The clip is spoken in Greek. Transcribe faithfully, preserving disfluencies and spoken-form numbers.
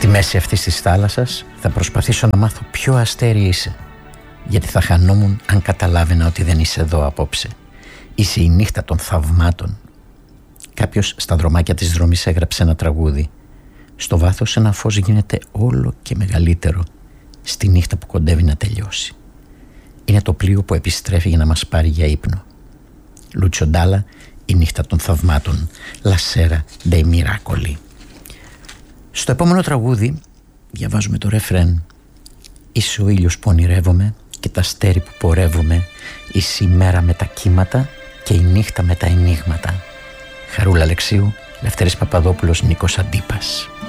Στη μέση αυτής της θάλασσας θα προσπαθήσω να μάθω ποιο αστέρι είσαι, γιατί θα χανόμουν αν καταλάβαινα ότι δεν είσαι εδώ απόψε. Είσαι η νύχτα των θαυμάτων. Κάποιος στα δρομάκια της δρομής έγραψε ένα τραγούδι. Στο βάθος ένα φως γίνεται όλο και μεγαλύτερο στη νύχτα που κοντεύει να τελειώσει. Είναι το πλοίο που επιστρέφει για να μας πάρει για ύπνο. Λούτσιο Ντάλα, η νύχτα των θαυμάτων. La sera dei miracoli. Στο επόμενο τραγούδι διαβάζουμε το ρεφρέν. Είσαι ο ήλιος που ονειρεύομαι και τα αστέρι που πορεύομαι. Είσαι η μέρα με τα κύματα και η νύχτα με τα ενίγματα. Χαρούλα Αλεξίου, Λευτέρης Παπαδόπουλος, Νίκος Αντίπας.